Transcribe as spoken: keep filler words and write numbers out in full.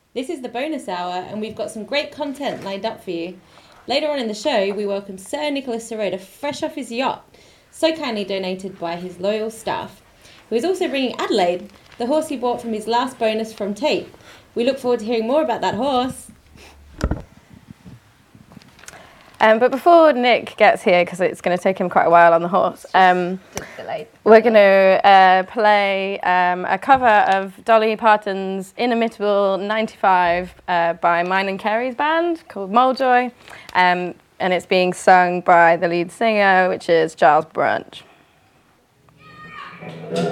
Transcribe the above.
This is the bonus hour, and we've got some great content lined up for you. Later on in the show, we welcome Sir Nicholas Sirota fresh off his yacht, so kindly donated by his loyal staff, who is also bringing Adelaide, the horse he bought from his last bonus from Tate. We look forward to hearing more about that horse. Um, but before Nick gets here, because it's going to take him quite a while on the horse, um, we're going to uh, play um, a cover of Dolly Parton's Inimitable ninety-five uh, by Mine and Kerry's band called Molejoy, um, and it's being sung by the lead singer, which is Giles Brunch.